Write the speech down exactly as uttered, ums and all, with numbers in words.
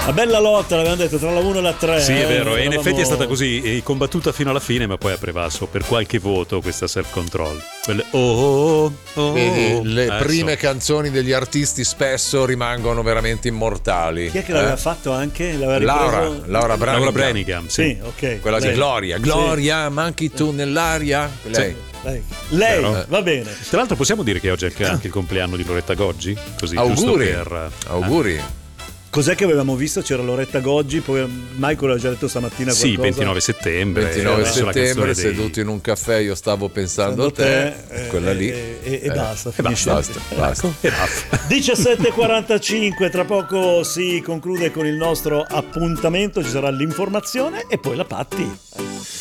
Una bella lotta, l'avevamo detto, tra la uno e la tre. Sì, è eh, vero, e in eravamo- effetti è stata così, e combattuta fino alla fine, ma poi ha prevalso per qualche voto questa Self Control. Quelle oh oh oh, oh Vedi, le eh, prime so. canzoni degli artisti spesso rimangono veramente immortali. Chi è che l'aveva Eh? fatto anche? L'aveva Laura, ripreso? Laura Branigan. Laura Branigan, sì. Sì, ok. Quella di lei. Gloria. Gloria, manchi tu nell'aria? Lei. Lei, lei Vero. va bene. Tra l'altro possiamo dire che oggi è anche il compleanno di Loretta Goggi? Così, Auguri. giusto per... Auguri. Cos'è che avevamo visto? C'era Loretta Goggi, poi Michael ha già detto stamattina Sì, qualcosa. ventinove settembre. ventinove ha messo la settembre, canzone dei- seduti in un caffè, io stavo pensando Pensando a te, eh, quella lì. E, e- e Eh, basta, e finisce basta, lì. basta. E basta. diciassette e quarantacinque, tra poco si conclude con il nostro appuntamento, ci sarà l'informazione e poi la Patti.